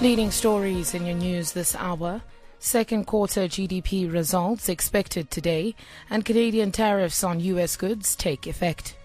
Leading stories in your news this hour. Second quarter GDP results expected today, and Canadian tariffs on U.S. goods take effect.